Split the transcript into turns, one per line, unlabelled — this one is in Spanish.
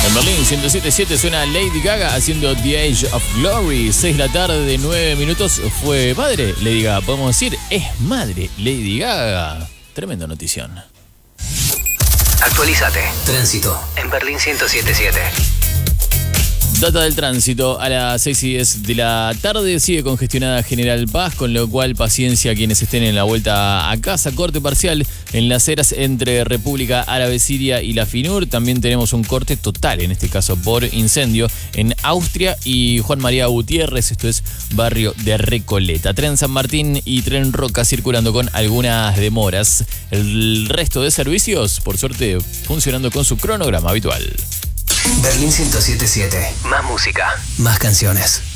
En Berlín 107.7 suena Lady Gaga haciendo The Age of Glory. 6 de la tarde, 9 minutos. Fue madre Lady Gaga, podemos decir, es madre Lady Gaga. Tremenda notición.
Actualízate. Tránsito en Berlín 107.7.
Data del tránsito a las 6:10 de la tarde. Sigue congestionada General Paz, con lo cual paciencia a quienes estén en la vuelta a casa. Corte parcial en las eras entre República Árabe Siria y la FINUR. También tenemos un corte total, en este caso por incendio, en Austria y Juan María Gutiérrez. Esto es barrio de Recoleta. Tren San Martín y Tren Roca circulando con algunas demoras. El resto de servicios, por suerte, funcionando con su cronograma habitual.
Berlín 107.7. Más música, más canciones.